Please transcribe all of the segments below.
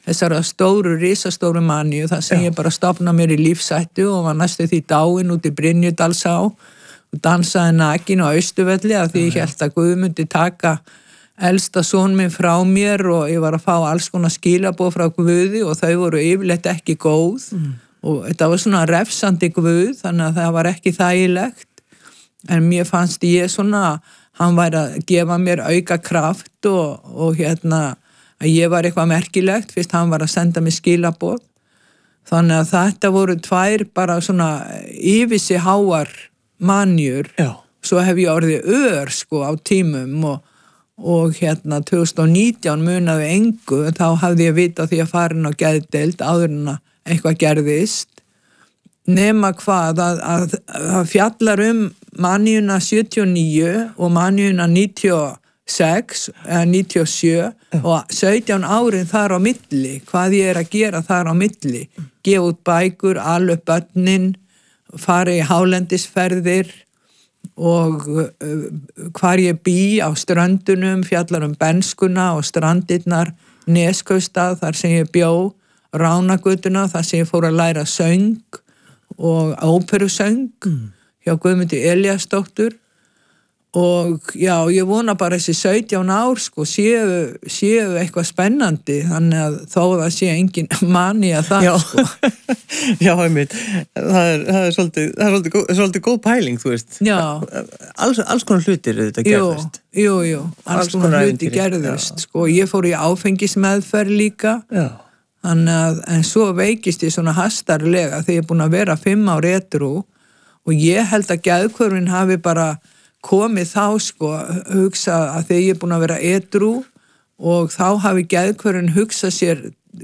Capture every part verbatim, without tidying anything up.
þessara stóru, risastóru maníu, það sem Já. Ég bara stofna mér í lífsættu og var næstu því dáin út í Brynjudalsá og dansaði nakin á Austurvelli af því ég hélt að Guð myndi taka elsta son minn frá mér og ég var að fá alls konar skilaboð frá Guði og þau voru yfirleitt ekki góð mm. og þetta var svona refsandi Guð þannig að það var ekki þægilegt en mér fannst ég svona hann væri að gefa mér auka kraft og, og hérna að ég var eitthvað merkilegt fyrst hann var að senda mér skilaboð þannig að þetta voru tvær bara svona yfirsi háar manjur Já. Svo hef ég orðið ör sko á tímum og og hérna tvö þúsund og nítján munaði engu, þá hafði ég vita því að farin á geðdeild áður en að eitthvað gerðist nema hvað að, að, að fjallar um maníuna sjötíu og níu og maníuna níutíu og sex eða níutíu og sjö og sautján árin þar á milli hvað ég er að gera þar á milli gefa út bækur, ala upp börnin fara í hálendisferðir og uh, hvar ég bý á ströndunum, fjallar um benskuna og strandirnar, Neskaupstað þar sem ég bjó, Ránagötuna þar sem ég fór að læra söng og óperusöng mm. hjá Guðmundi Elíasdóttur og já, ég vona bara þessi sautján ár sko séu, séu eitthvað spennandi þannig að þó það sé engin mani að það já. Sko Já, einmitt það er, það er svolítið, það er svolítið, góð, svolítið góð pæling, þú veist Já Alls, alls konar hlutir þetta gerðist Jú, jú, jú, alls, alls konar hluti gerðist já. Sko, ég fór í áfengismeðferð líka já. Þannig að, en svo veikist ég svona hastarlega þegar ég er búin að vera fimm ár edrú og ég held að geðhvörfin hafi bara komið þá sko hugsa að þegar ég er búin að vera edrú og þá hafi geðhvörfin hugsa sér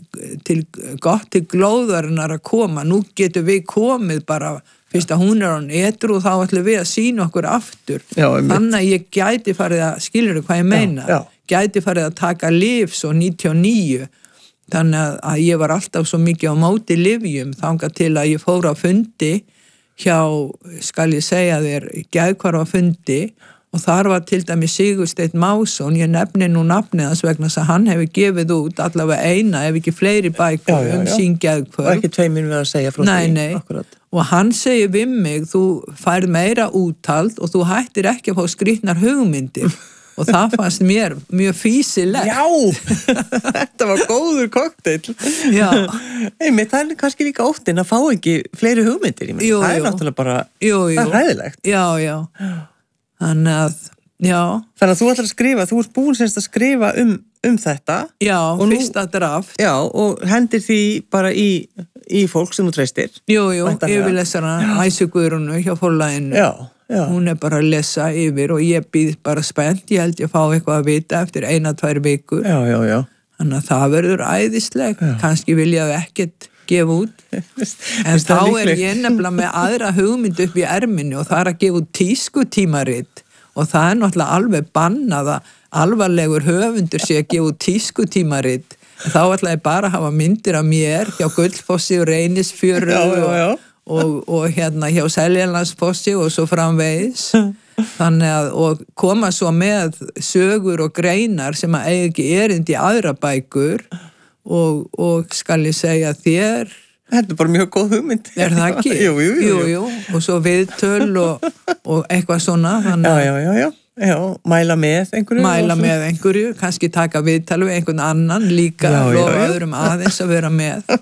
til gott til glóðarinnar að koma nú getur við komið bara fyrst að hún er án edrú þá ætlum við að sýna okkur aftur já, þannig að ég gæti farið að skilur hvað ég meina já, já. Gæti farið að taka lyf svo níutíu og níu þannig að ég var alltaf svo mikið á móti lyfjum þangað til að ég fór á fundi hjá, skal ég segja þér, geðhvarfa fundi og þar var til dæmis Sigursteinn Másson, ég nefni nú nafnið hans vegna þess að hann hefur gefið út allavega eina, ef ekki fleiri bækur já, já, já. Um sín geðhvörf. Og ekki tveiminn við að segja frá nei, því. Nei, akkurat. Og hann segir við mig, þú færð meira úthald og þú hættir ekki að fá skrýtnar hugmyndir. Og það fannst mér mjög físilegt. Já, þetta var góður kokteil. Já. Einmitt, það er kannski líka óttinn að fá ekki fleiri hugmyndir. Jú, það er jú. Náttúrulega bara, jú, jú. það er hræðilegt. Já, já. Þannig að, já. Þannig að þú ætlar að skrifa, þú ert búin semst að skrifa um, um þetta. Já, nú, fyrsta draft. Já, og hendir því bara í, í fólk sem þú treystir. Jú, jú, yfirlesara, Æsu Guðrúnu hjá forlaginu. Já. Já. Hún er bara að lesa yfir og ég býð bara spennt, ég held ég að fá eitthvað að vita eftir eina, tvær vikur. Já, já, já. Þannig að það verður æðisleg, já. Kannski vilja við ekkert gefa út. En þá er ég nefnilega með aðra hugmynd upp í erminni og það er að gefa út tískutímarit og það er náttúrulega alveg bannað að alvarlegur höfundur sé að gefa út tískutímarit. Þá ætla ég bara að hafa myndir af mér hjá Gullfossi og Reynisfjöru já, já, já. og Og, og hérna hjá Seljalandsfossi og svo framvegis þannig að og koma svo með sögur og greinar sem að eiga ekki erindi í aðra bækur og, og skal ég segja þér þetta er bara mjög góð hugmynd er það ekki? jú, jú, jú, jú, jú. Og svo viðtöl og, og eitthvað svona já, já, já, já. Já, mæla með einhverju mæla með einhverju, kannski taka viðtal við einhvern annan líka, já, lofa já, já. Öðrum aðeins að vera með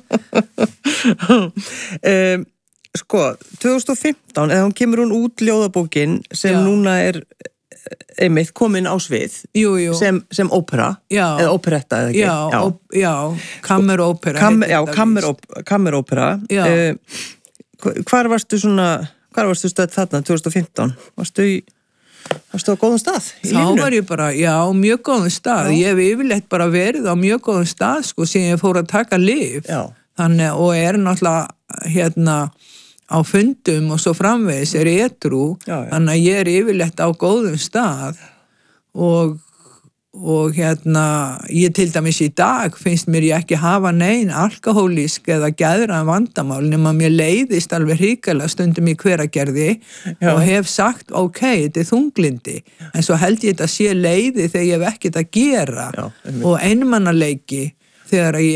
um, Sko, tvö þúsund og fimmtán, eða hún kemur hún út ljóðabókin sem já. Núna er einmitt komin á svið jú, jú. Sem, sem ópera, já. Eða óperetta eða ekki? Já, já, ó, já kammerópera. Kam, já, kammerópera. Uh, hvar varstu svona, hvar varstu stödd þarna tvö þúsund og fimmtán? Varstu í, varstu á góðum stað? Þá var ég bara, já, mjög góðum stað. Já. Ég hef yfirleitt bara verið á mjög góðum stað, sko, sem ég fór að taka lyf. Já. Þannig, og er náttúrulega, hérna, á fundum og svo framvegis er edrú, þannig að ég er yfirleitt á góðum stað og, og hérna, ég til dæmis í dag finnst mér ég ekki hafa nein alkohólísk eða geðræðan vandamál nema mér leiðist alveg hrikalega stundum í Hveragerði já. Og hef sagt, ok, þetta er þunglindi, en svo held ég þetta sé leiði þegar ég hef ekkert að gera já, og einmannaleiki þegar ég